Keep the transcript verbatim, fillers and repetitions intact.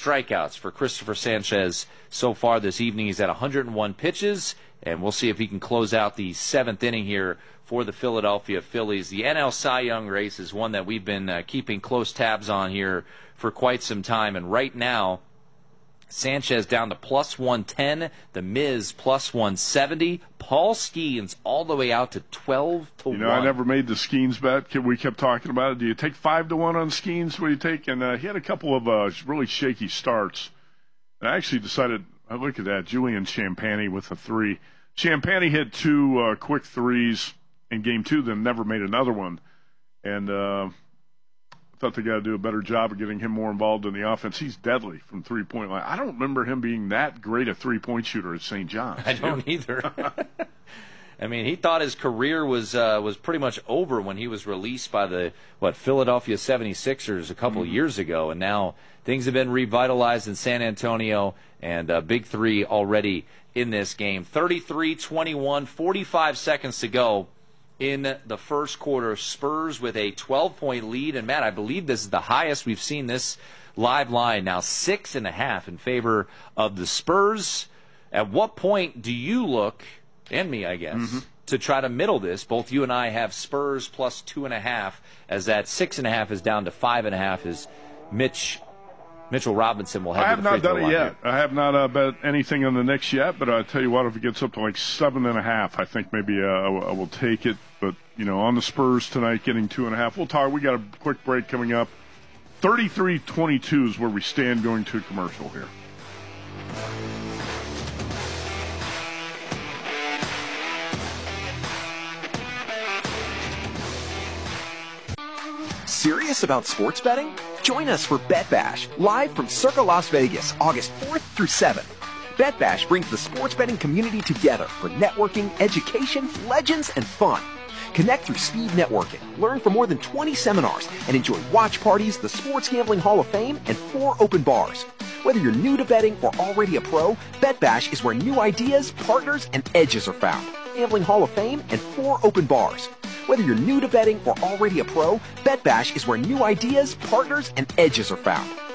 strikeouts for Christopher Sanchez so far this evening. He's at one hundred one pitches, and we'll see if he can close out the seventh inning here for the Philadelphia Phillies. The N L Cy Young race is one that we've been uh, keeping close tabs on here for quite some time, and right now, Sanchez down to plus one ten, The Miz plus one seventy, Paul Skeens all the way out to twelve to one. You know, I never made the Skeens bet. We kept talking about it. Do you take five to one on Skeens? What do you take? And uh, he had a couple of uh, really shaky starts. And I actually decided, I look at that, Julian Champagny with a three. Champagny hit two uh, quick threes in game two, then never made another one. And uh, I thought they got to do a better job of getting him more involved in the offense. He's deadly from three-point line. I don't remember him being that great a three-point shooter at Saint John's. I don't either. I mean, he thought his career was uh, was pretty much over when he was released by the, what, Philadelphia seventy-sixers a couple mm-hmm. of years ago, and now things have been revitalized in San Antonio, and uh, big three already in this game. thirty-three twenty-one, forty-five seconds to go in the first quarter. Spurs with a twelve-point lead, and Matt, I believe this is the highest we've seen this live line now, six and a half in favor of the Spurs. At what point do you look, and me, I guess, mm-hmm. to try to middle this? Both you and I have Spurs plus two and a half, as that six and a half is down to five and a half. Is Mitch Mitchell Robinson will head I have to the not free throw done it line yet. here. I have not uh, bet anything on the Knicks yet, but I'll tell you what, if it gets up to like seven and a half, I think maybe uh, I, will, I will take it. But, you know, on the Spurs tonight, getting two and a half. We'll talk. We got a quick break coming up. thirty-three twenty-two is where we stand going to commercial here. Serious about sports betting? Join us for Bet Bash, live from Circa Las Vegas, August fourth through seventh. Bet Bash brings the sports betting community together for networking, education, legends, and fun. Connect through speed networking, learn from more than twenty seminars, and enjoy watch parties, the Sports Gambling Hall of Fame, and four open bars. Whether you're new to betting or already a pro, Bet Bash is where new ideas, partners, and edges are found. Gambling Hall of Fame and four open bars. Whether you're new to betting or already a pro, Bet Bash is where new ideas, partners, and edges are found.